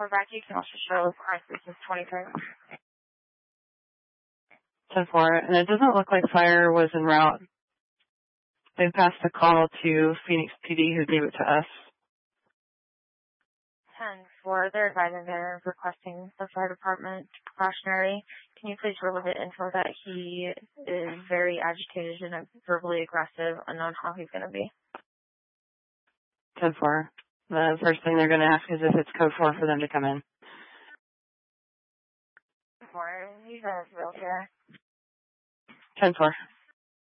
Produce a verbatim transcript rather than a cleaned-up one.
four back. You can also show crisis is twenty-three. ten four, and it doesn't look like fire was en route. They passed the call to Phoenix P D, who gave it to us. ten four, they're advising they're requesting the fire department precautionary. Can you please relay the info that he is very agitated and verbally aggressive, unknown how he's going to be? ten four. The first thing they're going to ask is if it's code four for them to come in. four, he's in his wheelchair. ten four.